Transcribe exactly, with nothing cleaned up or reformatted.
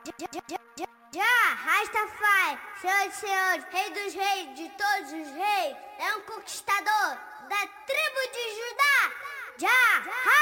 Já, Rastafari, Senhor de senhores, Rei dos reis, de todos os reis, é um conquistador da tribo de Judá. Já,